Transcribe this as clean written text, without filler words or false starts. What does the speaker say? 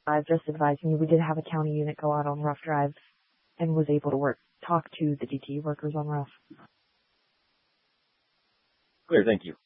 just advising you, we did have a county unit go out on rough drives and was able to talk to the DT workers on rough. Clear, thank you.